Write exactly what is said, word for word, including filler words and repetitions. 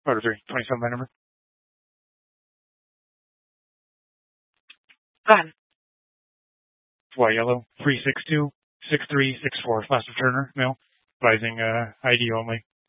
Order three, twenty-seven by number. Done. White yellow, three six two, six three six four. Last returner, mail. Advising uh, I D only.